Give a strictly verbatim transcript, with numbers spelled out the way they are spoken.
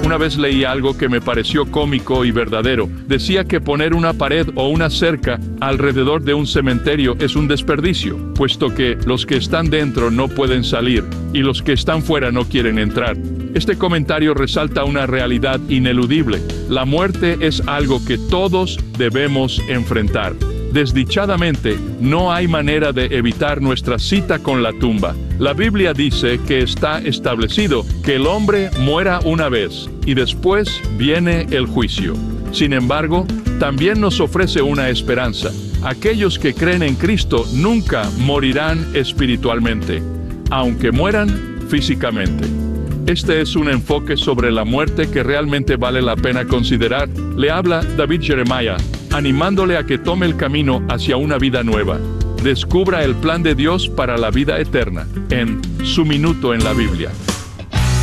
Una vez leí algo que me pareció cómico y verdadero. Decía que poner una pared o una cerca alrededor de un cementerio es un desperdicio, puesto que los que están dentro no pueden salir y los que están fuera no quieren entrar. Este comentario resalta una realidad ineludible. La muerte es algo que todos debemos enfrentar. Desdichadamente, no hay manera de evitar nuestra cita con la tumba. La Biblia dice que está establecido que el hombre muera una vez y después viene el juicio. Sin embargo, también nos ofrece una esperanza. Aquellos que creen en Cristo nunca morirán espiritualmente, aunque mueran físicamente. Este es un enfoque sobre la muerte que realmente vale la pena considerar. Le habla David Jeremiah, animándole a que tome el camino hacia una vida nueva. Descubra el plan de Dios para la vida eterna en Su Minuto en la Biblia.